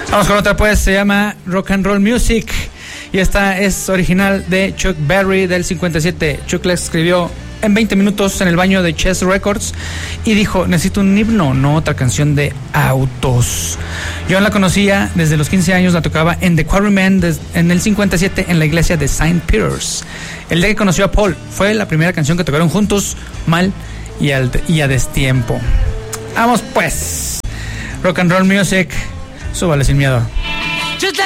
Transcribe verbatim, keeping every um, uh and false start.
Vamos con otra, pues, se llama Rock and Roll Music. Y esta es original de Chuck Berry del cincuenta y siete. Chuck la escribió en veinte minutos en el baño de Chess Records y dijo: necesito un himno, no otra canción de autos. Yo la conocía desde los quince años, la tocaba en The Quarrymen en el cincuenta y siete en la iglesia de Saint Peter's. El día que conoció a Paul fue la primera canción que tocaron juntos, mal y, al, y a destiempo. Vamos pues, Rock and Roll Music, súbale sin miedo.